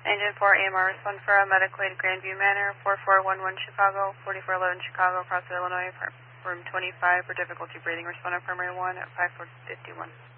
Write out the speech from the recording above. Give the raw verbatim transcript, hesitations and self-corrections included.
Engine four, A M R, respond for a medical aid Grandview Manor, four four one one Chicago, forty-four eleven Chicago, across Illinois, room twenty-five for difficulty breathing. Respond at primary one at five four fifty-one.